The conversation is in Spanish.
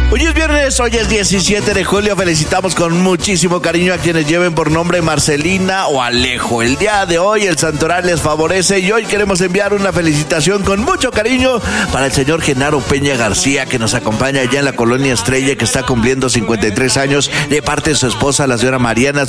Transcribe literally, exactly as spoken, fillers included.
Hoy es viernes, hoy es diecisiete de julio. Felicitamos con muchísimo cariño a quienes lleven por nombre Marcelina o Alejo. El día de hoy el santoral les favorece y hoy queremos enviar una felicitación con mucho cariño para el señor Genaro Peña García, que nos acompaña allá en la Colonia Estrella, que está cumpliendo cincuenta y tres años, de parte de su esposa, la señora Mariana,